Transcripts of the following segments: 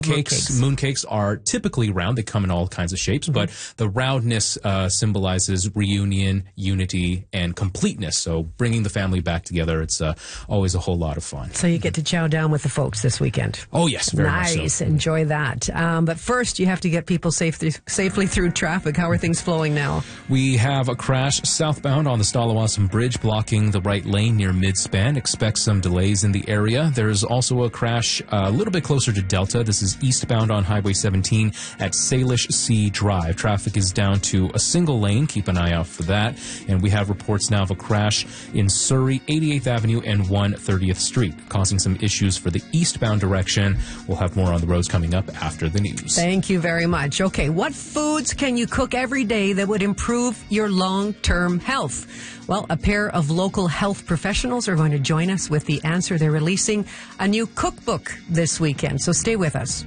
Mooncakes are typically round. They come in all kinds of shapes, but the roundness symbolizes reunion, unity, and completeness. So bringing the family back together, it's always a whole lot of fun. So you get to chow down with the folks this weekend. Oh, yes, very much so. Nice. Enjoy that. But first, you have to get people safely through traffic. How are things flowing now? We have a crash southbound on the Stalawasan Bridge blocking the right lane near Midspan. Expect some delays in the area. There's also a crash a little bit closer to Delta. This is eastbound on Highway 17 at Salish Sea Drive. Traffic is down to a single lane. Keep an eye out for that. And we have reports now of a crash in Surrey, 88th Avenue and 130th Street, causing some issues for the eastbound direction. We'll have more on the roads coming up after the news. Thank you very much. Okay, what foods can you cook every day that would improve your long-term health? Well, a pair of local health professionals are going to join us with the answer. They're releasing a new cookbook this weekend, so stay with us.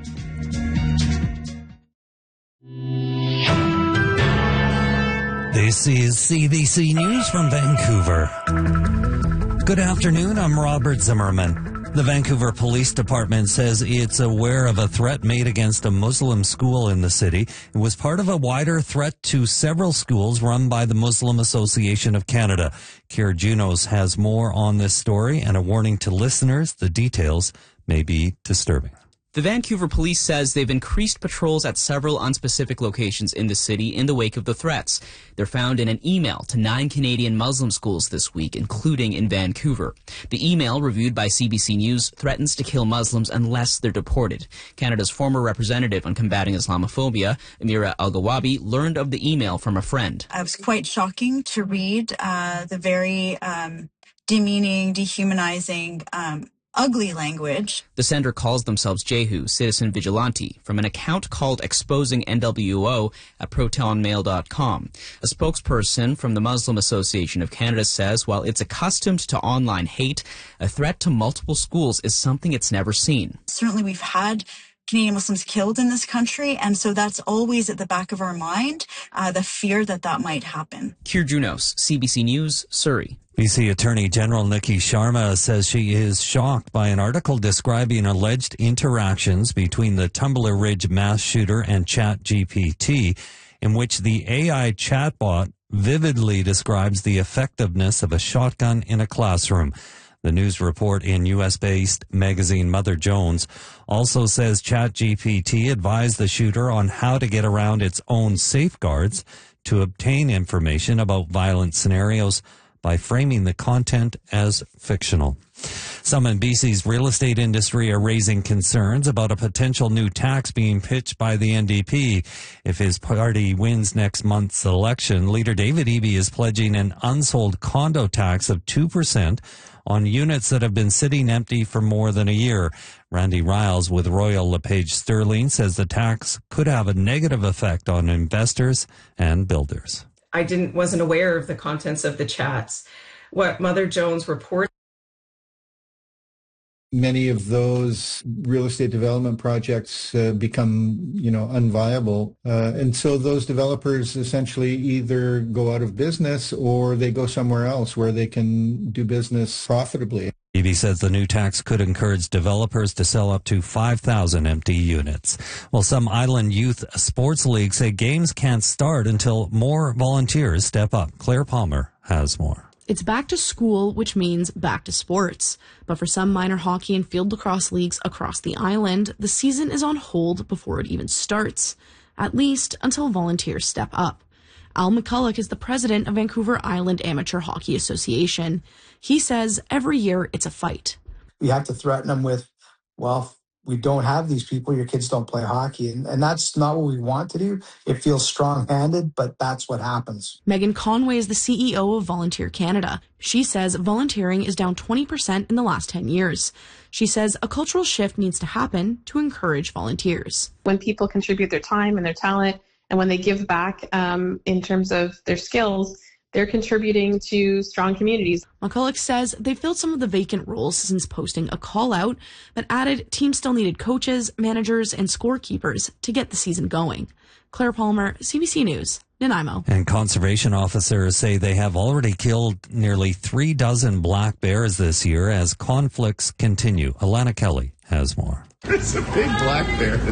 This is CBC News from Vancouver. Good afternoon, I'm Robert Zimmerman. The Vancouver Police Department says it's aware of a threat made against a Muslim school in the city. It was part of a wider threat to several schools run by the Muslim Association of Canada. Kier Junos has more on this story and a warning to listeners. The details may be disturbing. The Vancouver Police says they've increased patrols at several unspecific locations in the city in the wake of the threats. They're found in an email to 9 Canadian Muslim schools this week, including in Vancouver. The email, reviewed by CBC News, threatens to kill Muslims unless they're deported. Canada's former representative on combating Islamophobia, Amira Al-Gawabi, learned of the email from a friend. It was quite shocking to read the very demeaning, dehumanizing, ugly language. The sender calls themselves Jehu, citizen vigilante, from an account called Exposing NWO at protonmail.com. A spokesperson from the Muslim Association of Canada says while it's accustomed to online hate, a threat to multiple schools is something it's never seen. Certainly we've had Canadian Muslims killed in this country, and so that's always at the back of our mind, the fear that that might happen. Kier Junos, CBC News, Surrey. BC Attorney General Nikki Sharma says she is shocked by an article describing alleged interactions between the Tumbler Ridge mass shooter and ChatGPT, in which the AI chatbot vividly describes the effectiveness of a shotgun in a classroom. The news report in U.S.-based magazine Mother Jones also says ChatGPT advised the shooter on how to get around its own safeguards to obtain information about violent scenarios by framing the content as fictional. Some in BC's real estate industry are raising concerns about a potential new tax being pitched by the NDP. If his party wins next month's election, leader David Eby is pledging an unsold condo tax of 2% on units that have been sitting empty for more than a year. Randy Riles with Royal LePage Sterling says the tax could have a negative effect on investors and builders. I wasn't aware of the contents of the chats. What Mother Jones reported. Many of those real estate development projects become, unviable. And so those developers essentially either go out of business or they go somewhere else where they can do business profitably. Eby says the new tax could encourage developers to sell up to 5,000 empty units. Well, some island youth sports leagues say games can't start until more volunteers step up. Claire Palmer has more. It's back to school, which means back to sports. But for some minor hockey and field lacrosse leagues across the island, the season is on hold before it even starts, at least until volunteers step up. Al McCulloch is the president of Vancouver Island Amateur Hockey Association. He says every year it's a fight. We have to threaten them with, well, if we don't have these people, your kids don't play hockey. And that's not what we want to do. It feels strong-handed, but that's what happens. Megan Conway is the CEO of Volunteer Canada. She says volunteering is down 20% in the last 10 years. She says a cultural shift needs to happen to encourage volunteers. When people contribute their time and their talent, and when they give back in terms of their skills, they're contributing to strong communities. McCulloch says they filled some of the vacant roles since posting a call-out, but added teams still needed coaches, managers, and scorekeepers to get the season going. Claire Palmer, CBC News, Nanaimo. And conservation officers say they have already killed nearly 36 black bears this year as conflicts continue. Alana Kelly has more. It's a big black bear.